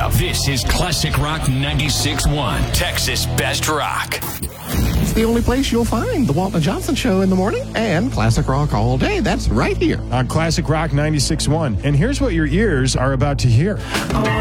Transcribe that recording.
Now, this is Classic Rock 96.1, Texas Best Rock. It's the only place you'll find the Walton Johnson Show in the morning and classic rock all day. That's right here on Classic Rock 96.1. And here's what your ears are about to hear.